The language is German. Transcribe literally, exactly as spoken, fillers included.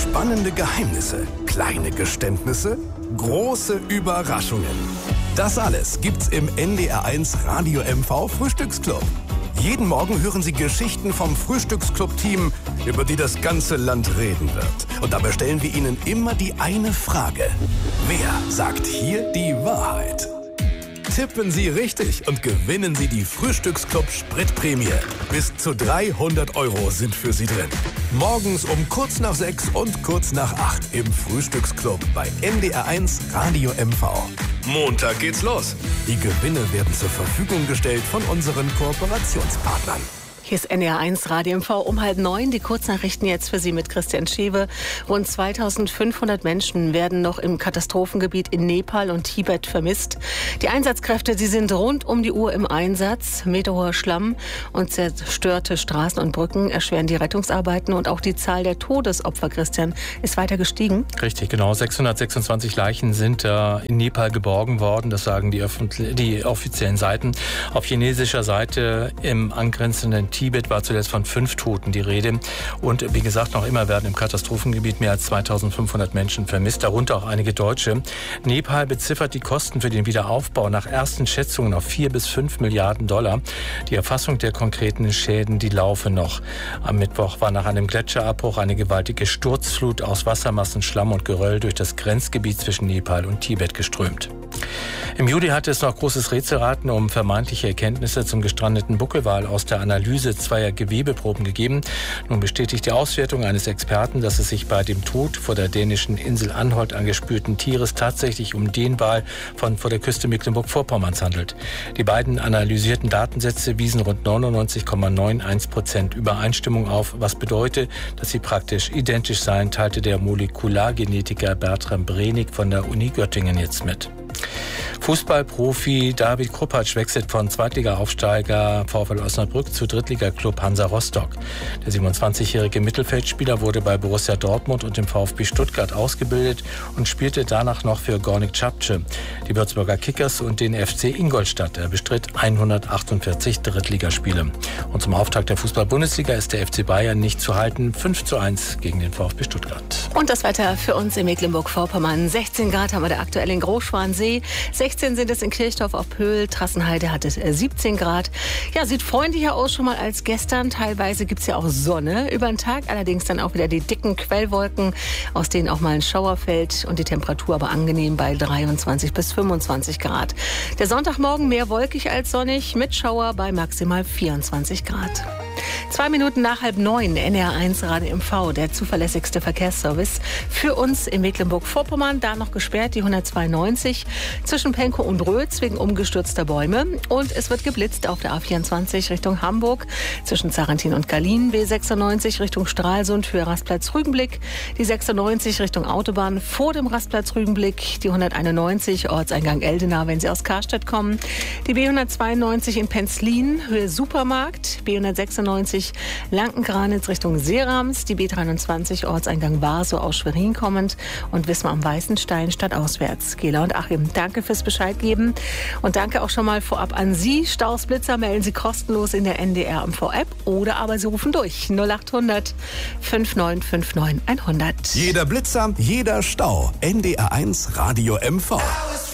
Spannende Geheimnisse, kleine Geständnisse, große Überraschungen. Das alles gibt's im N D R eins Radio M V Frühstücksclub. Jeden Morgen hören Sie Geschichten vom Frühstücksclub-Team, über die das ganze Land reden wird. Und dabei stellen wir Ihnen immer die eine Frage. Wer sagt hier die Wahrheit? Tippen Sie richtig und gewinnen Sie die Frühstücksclub Spritprämie. Bis zu dreihundert Euro sind für Sie drin. Morgens um kurz nach sechs und kurz nach acht im Frühstücksclub bei N D R eins Radio M V. Montag geht's los. Die Gewinne werden zur Verfügung gestellt von unseren Kooperationspartnern. Hier ist N D R eins Radio M V um halb neun. Die Kurznachrichten jetzt für Sie mit Christian Schewe. Rund zweitausendfünfhundert Menschen werden noch im Katastrophengebiet in Nepal und Tibet vermisst. Die Einsatzkräfte, sie sind rund um die Uhr im Einsatz. Meterhoher Schlamm und zerstörte Straßen und Brücken erschweren die Rettungsarbeiten. Und auch die Zahl der Todesopfer, Christian, ist weiter gestiegen. Richtig, genau. sechshundertsechsundzwanzig Leichen sind äh, in Nepal geborgen worden. Das sagen die, öffentlich- die offiziellen Seiten. Auf chinesischer Seite im angrenzenden Tibet war zuletzt von fünf Toten die Rede. Und wie gesagt, noch immer werden im Katastrophengebiet mehr als zweitausendfünfhundert Menschen vermisst, darunter auch einige Deutsche. Nepal beziffert die Kosten für den Wiederaufbau nach ersten Schätzungen auf vier bis fünf Milliarden Dollar. Die Erfassung der konkreten Schäden, die laufe noch. Am Mittwoch war nach einem Gletscherabbruch eine gewaltige Sturzflut aus Wassermassen, Schlamm und Geröll durch das Grenzgebiet zwischen Nepal und Tibet geströmt. Im Juli hatte es noch großes Rätselraten um vermeintliche Erkenntnisse zum gestrandeten Buckelwal aus der Analyse zweier Gewebeproben gegeben. Nun bestätigt die Auswertung eines Experten, dass es sich bei dem Tod vor der dänischen Insel Anholt angespülten Tieres tatsächlich um den Wal von vor der Küste Mecklenburg-Vorpommerns handelt. Die beiden analysierten Datensätze wiesen rund neunundneunzig Komma einundneunzig Prozent Übereinstimmung auf, was bedeutet, dass sie praktisch identisch seien, teilte der Molekulargenetiker Bertram Brenig von der Uni Göttingen jetzt mit. Fußballprofi David Krupacz wechselt von Zweitliga-Aufsteiger VfL Osnabrück zu Drittligaklub Hansa Rostock. Der siebenundzwanzigjährige Mittelfeldspieler wurde bei Borussia Dortmund und dem VfB Stuttgart ausgebildet und spielte danach noch für Gornik Čapce, die Würzburger Kickers und den F C Ingolstadt. Er bestritt hundertachtundvierzig Drittligaspiele. Und zum Auftakt der Fußball-Bundesliga ist der F C Bayern nicht zu halten. fünf zu eins gegen den VfB Stuttgart. Und das Wetter für uns in Mecklenburg-Vorpommern. sechzehn Grad haben wir da aktuell in Großschwansee. sechzehn sind es in Kirchdorf auf Pöhl. Trassenheide hat es siebzehn Grad. Ja, sieht freundlicher aus schon mal als gestern. Teilweise gibt es ja auch Sonne über den Tag. Allerdings dann auch wieder die dicken Quellwolken, aus denen auch mal ein Schauer fällt. Und die Temperatur aber angenehm bei dreiundzwanzig bis fünfundzwanzig Grad. Der Sonntagmorgen mehr wolkig als sonnig mit Schauer bei maximal vierundzwanzig Grad. Zwei Minuten nach halb neun, N D R eins Radio M V, der zuverlässigste Verkehrsservice für uns in Mecklenburg-Vorpommern. Da noch gesperrt die hundertzweiundneunzig zwischen Pankow und Rötz wegen umgestürzter Bäume. Und es wird geblitzt auf der A vierundzwanzig Richtung Hamburg zwischen Zarentin und Gahlin. B sechsundneunzig Richtung Stralsund, Höhe Rastplatz Rügenblick. Die sechsundneunzig Richtung Autobahn vor dem Rastplatz Rügenblick. Die hunderteinundneunzig Ortseingang Eldena, wenn Sie aus Karstedt kommen. Die B hundertzweiundneunzig in Penzlin, Höhe Supermarkt. B hundertsechsundneunzig Lanken-Granitz Richtung Seerams. Die B dreiundzwanzig Ortseingang Warsow aus Schwerin kommend. Und Wismar am Weißenstein stadtauswärts. Gela und Achim, danke fürs Bescheid geben. Und danke auch schon mal vorab an Sie. Staus, Blitzer melden Sie kostenlos in der N D R M V-App oder aber Sie rufen durch null achthundert fünfundneunzig neunundfünfzig hundert. Jeder Blitzer, jeder Stau. N D R eins Radio M V.